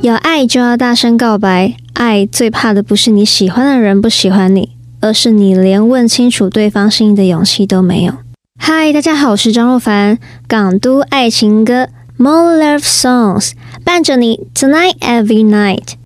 有爱就要大声告白，爱最怕的不是你喜欢的人不喜欢你，而是你连问清楚对方心意的勇气都没有。嗨，大家好，我是张若凡，港都爱情歌 More Love Songs 伴着你 Tonight Every Night。